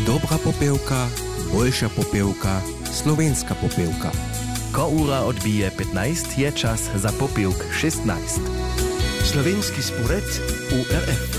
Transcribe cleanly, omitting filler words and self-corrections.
Dobra popevka, boljša popevka, slovenska popevka. Ko ura odbije 15, je čas za popevk 16. Slovenski spored v RF.